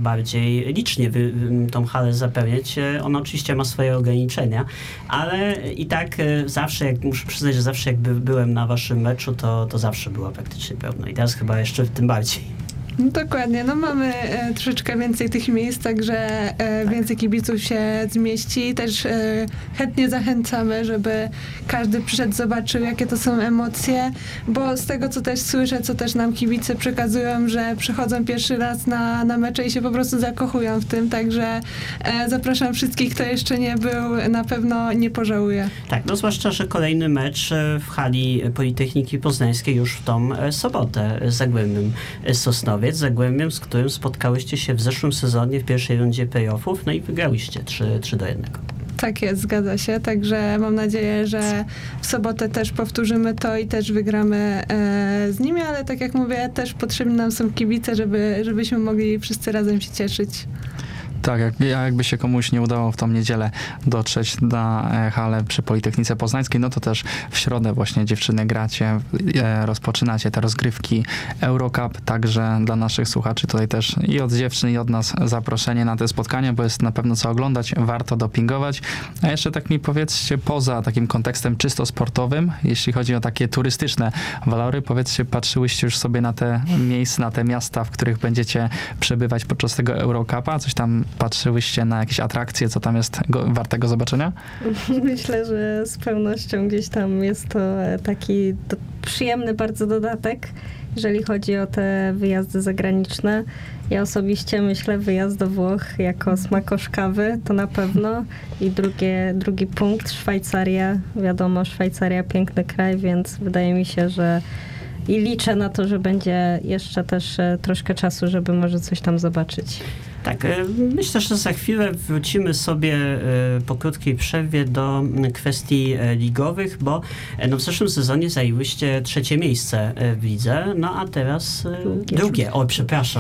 bardziej licznie tą halę zapełniać. Ona oczywiście ma swoje ograniczenia, ale i tak zawsze, muszę przyznać, że zawsze jak byłem na waszym meczu, to zawsze było praktycznie pełno. I teraz chyba jeszcze tym bardziej. Dokładnie, no mamy troszeczkę więcej tych miejsc, także więcej kibiców się zmieści. Też chętnie zachęcamy, żeby każdy przyszedł, zobaczył, jakie to są emocje, bo z tego, co też słyszę, co też nam kibice przekazują, że przychodzą pierwszy raz na mecze i się po prostu zakochują w tym, także zapraszam wszystkich, kto jeszcze nie był, na pewno nie pożałuje. Tak, no zwłaszcza, że kolejny mecz w hali Politechniki Poznańskiej już w tą sobotę z Zagłębiem Sosnowiec. Zagłębiem, z którym spotkałyście się w zeszłym sezonie w pierwszej rundzie playoffów, no i wygrałyście 3-1. Tak jest, zgadza się, także mam nadzieję, że w sobotę też powtórzymy to i też wygramy z nimi, ale tak jak mówię, też potrzebni nam są kibice, żebyśmy mogli wszyscy razem się cieszyć. Tak, jakby się komuś nie udało w tą niedzielę dotrzeć na halę przy Politechnice Poznańskiej, no to też w środę właśnie dziewczyny gracie, rozpoczynacie te rozgrywki Eurocup, także dla naszych słuchaczy tutaj też i od dziewczyn i od nas zaproszenie na te spotkania, bo jest na pewno co oglądać, warto dopingować. A jeszcze tak mi powiedzcie, poza takim kontekstem czysto sportowym, jeśli chodzi o takie turystyczne walory, powiedzcie, patrzyłyście już sobie na te miejsca, na te miasta, w których będziecie przebywać podczas tego Eurocupa, coś tam patrzyłyście na jakieś atrakcje, co tam jest wartego zobaczenia? Myślę, że z pewnością gdzieś tam jest to taki przyjemny bardzo dodatek, jeżeli chodzi o te wyjazdy zagraniczne. Ja osobiście myślę, wyjazd do Włoch jako smakosz kawy, to na pewno. I drugi punkt, Szwajcaria. Wiadomo, Szwajcaria piękny kraj, więc wydaje mi się, że i liczę na to, że będzie jeszcze też troszkę czasu, żeby może coś tam zobaczyć. Tak, myślę, że za chwilę wrócimy sobie po krótkiej przerwie do kwestii ligowych, bo w zeszłym sezonie zajęłyście 3. miejsce w lidze, no a teraz drugie. O, przepraszam.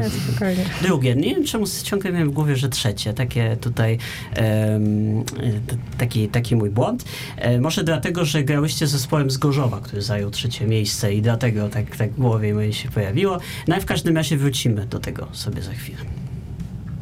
Drugie. Nie wiem, czemu ciągle miałem w głowie, że 3. Takie tutaj taki mój błąd. Może dlatego, że grałyście z zespołem z Gorzowa, który zajął 3. miejsce i dlatego tak w głowie mojej się pojawiło. No i w każdym razie wrócimy do tego sobie za chwilę.